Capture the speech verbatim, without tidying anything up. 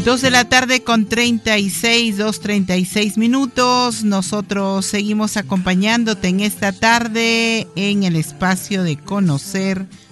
Dos de la tarde con treinta y seis, dos treinta y seis minutos. Nosotros seguimos acompañándote en esta tarde en el espacio de conocer